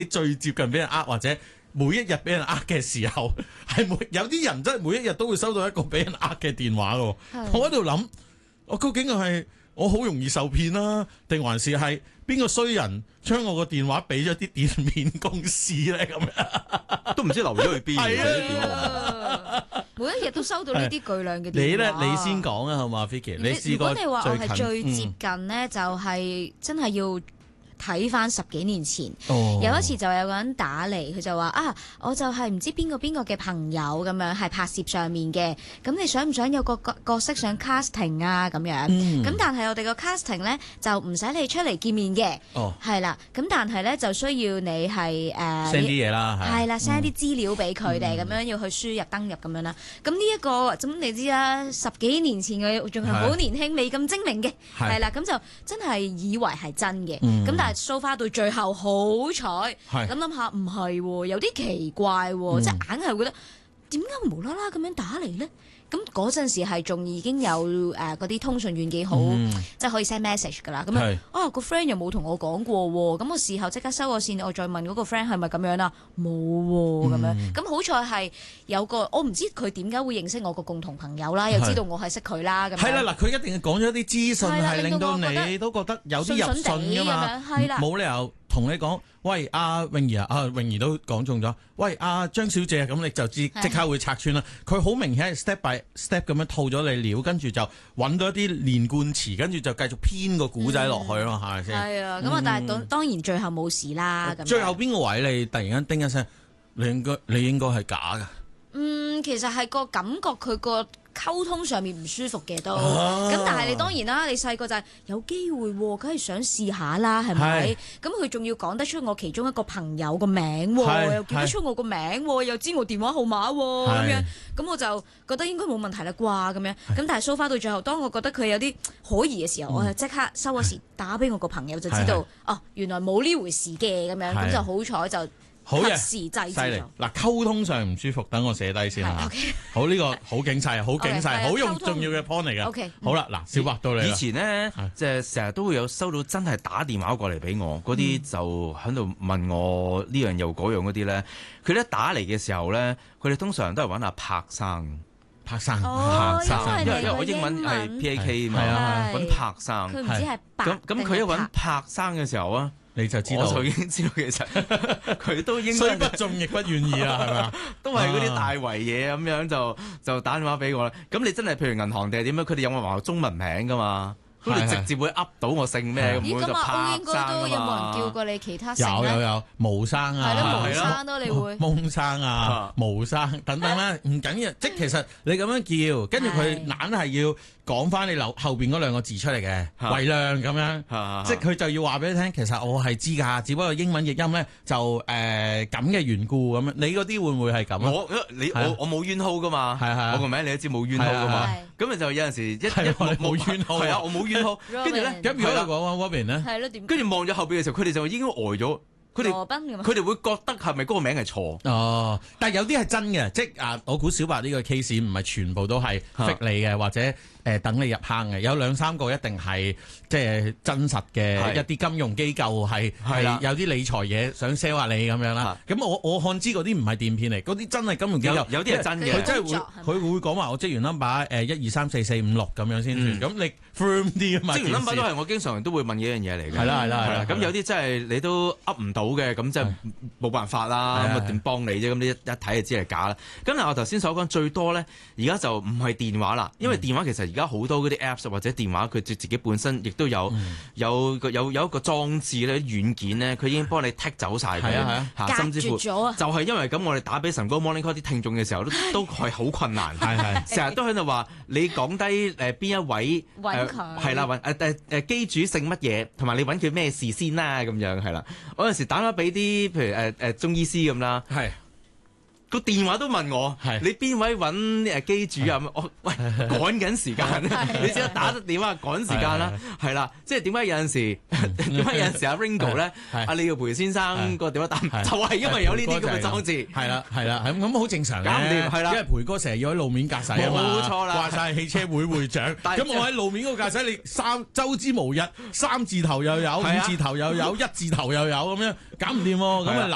最接近俾人或者每一日俾人嘅時候，係有啲人真係每一日都會收到一個俾人嘅電話喎。我喺度諗，我究竟係我好容易受騙啦，定還是係邊個衰人將我個電話俾咗啲電面公司咧？咁樣都唔知留咗去邊。 係啊， 每一日都收到呢啲巨量嘅電話。 你咧，你先講啊，好嘛 ，Vicky？你試過如果你話我係最接近咧，就係真係要睇翻10幾年前，有一次就有個人打嚟，佢就話我就係唔知邊個嘅朋友咁樣，係拍攝上面嘅，咁你想唔想有個角色上 casting 啊咁樣？咁但係我哋個 casting 咧就唔使你出嚟見面嘅，係啦，咁但係咧就需要你係 send 啲嘢啦， 係啦 send 啲資料俾佢哋，咁樣要去輸入登入咁樣啦。咁呢一個咁你知啦，10幾年前嘅仲係好年輕，未咁精明嘅，係啦，咁就真係以為係真嘅，咁但係so far到最後好彩，咁諗下唔係喎，有啲奇怪喎，即係硬係覺得點解會無啦啦咁樣打嚟咧？咁嗰陣時係仲已經有嗰啲通訊軟件好，即係可以 send message 㗎啦。咁個 friend 又冇同我講過喎，咁我事後即刻收個線，我再問嗰個 friend 係咪咁樣啦？冇喎咁樣。咁好彩係有個我唔知佢點解會認識我個共同朋友啦，又知道我係識佢啦。咁係啦，嗱，佢一定係講咗啲資訊係令到你都覺得有啲入信㗎嘛，冇理由同你講，喂，阿泳兒泳兒都講中咗，喂，阿張小姐，咁你就即刻會拆穿啦。佢好明顯係 step by step 咁樣套咗你料，跟住就揾到一啲連貫詞，跟住就繼續編個古仔落去咯，係咪先？係啊，咁啊，但係當然最後冇事啦。咁最後邊個位你突然間叮一聲，你應該係假㗎？ 其實係個感覺，佢個溝通上面唔舒服嘅都，咁但係你當然啦，你細個就係有機會喎，梗係想試下啦，係咪？咁佢仲要講得出我其中一個朋友個名喎，又叫得出我個名喎，又知我電話號碼喎，咁樣，咁我就覺得應該冇問題啦啩，咁樣。咁但係 so far 到最後，當我覺得佢有啲可疑嘅時候，我就即刻收咗線打俾我個朋友，就知道原來冇呢回事嘅咁樣，咁就好彩就。 好嘅， 犀利嗱，溝通上唔舒服，等我寫低先嚇。好，呢個好警察，好重要嘅 point 嚟嘅。好啦，嗱，小白到你啦。 以前呢，即係成日都會有收到真係打電話過嚟俾我，嗰啲就喺度問我呢樣又嗰樣嗰啲咧。佢一打嚟嘅時候咧，佢哋通常都係揾阿柏生。 柏生， 因為我英文係 PAK 嘛，揾柏生。 佢唔知係白。 咁佢一揾柏生嘅時候啊。 你就知道， 我就已經知道其實佢都應該雖不中亦不願意啦，係嘛？ 都係嗰啲大圍嘢咁樣就打電話俾我啦。咁你真係譬如銀行定係點樣？佢哋有冇話中文名噶嘛？佢哋直接會噏到我姓咩咁，我就拍應該都有冇人叫過你其他姓？ 有毛生啊， 係咯，毛生咯，你會蒙生啊，毛生等等啦，唔緊要。即係其實你咁樣叫，跟住佢硬係要講翻你後邊嗰兩個字出嚟嘅，維亮咁樣，即係佢就要話俾你聽，其實我係知㗎，只不過英文譯音咧就咁嘅緣故咁樣。你嗰啲會唔會係咁啊？ 我冇冤號㗎嘛，我個名你都知冇冤號㗎嘛，咁咪就有陣時一冇冤號， 係啊，我冇冤號，跟住咧， 咁如果講 Robin 咧， 係咯點？ 跟住望咗後邊嘅時候，佢哋就應該呆咗。佢哋會覺得係咪嗰個名係錯？ 但係有啲係真嘅，即係我估小白呢個 case 唔係全部都係 fake 你嘅，或者等你入坑嘅，有2-3個一定係即係真實嘅一啲金融機構係有啲理財嘢想 sell 下你咁樣啦。咁我看知嗰啲唔係電騙嚟，嗰啲真係金融機構， 有啲係真嘅。 佢真係佢會講話我職員 number 1234456咁樣先算。咁你 firm 啲啊嘛？ 職員 number 都係我經常都會問嘅一樣嘢嚟嘅。 係啦。 咁有啲真係你都噏唔到嘅，咁即係冇辦法啦。咁啊點幫你啫？咁你一睇就知係假啦。咁嗱，我頭先所講最多咧，而家就唔係電話啦，因為電話其實而家好多嗰啲 apps 或者電話佢自己本身亦都有一個裝置咧軟件咧，佢已經幫你剔走晒佢，甚至乎就係因為咁，我哋打俾晨光 Morning Call 啲聽眾嘅時候都係好困難，成日都喺度話你講低邊一位係啦，機主姓乜嘢，同埋你揾佢咩事先啦咁樣係啦。我有陣時打咗俾啲譬如中醫師咁啦。個電話都問我，你邊位揾機主啊？我喂趕緊時間，你只係打電話趕時間啦，係啦，即係點解有陣時阿 Ringo 咧，阿李耀培先生個電話打就係因為有呢啲咁嘅裝置， 係啦，咁好正常嘅， 係啦， 因為培哥成日要喺路面駕駛啊嘛， 冇錯啦， 話晒汽車會會長，咁我喺路面嗰個駕駛，你周之無日，3字頭又有，5字頭又有，1字頭又有咁樣，搞唔掂喎，咁啊